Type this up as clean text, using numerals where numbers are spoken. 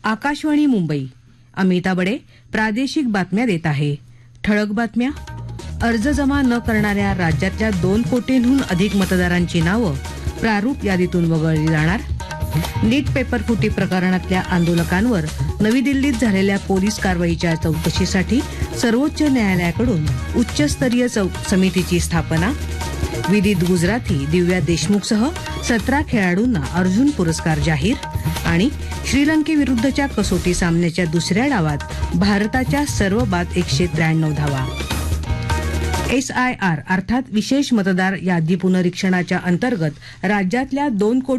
आकाशवाणी मुंबई. अमिता बडे प्रादेशिक बातम्या देत आहे. ठळक बातम्या. अर्ज जमा न करणाऱ्या राज्यातल्या 2 कोटींहून अधिक मतदारांची नावं प्रारूप यादीतून वगळली जाणार. नीट पेपर फुटी प्रकरणातल्या आंदोलकांवर नवी दिल्लीत झालेल्या पोलीस कारवाईच्या चौकशीसाठी सर्वोच्च न्यायालयाकडून उच्चस्तरीय समितीची स्थापना. विदित गुजराथी दिव्या देशमुखसह 17 खेळाडूंना अर्जुन पुरस्कार जाहीर. आणि श्रीलंकेविरुद्धच्या कसोटी सामन्याच्या दुसऱ्या डावात भारताच्या सर्व बाद 193 धावा. SIR अर्थात विशेष मतदार यादी पुनरीक्षणाच्या अंतर्गत राज्यातल्या 2 कोटी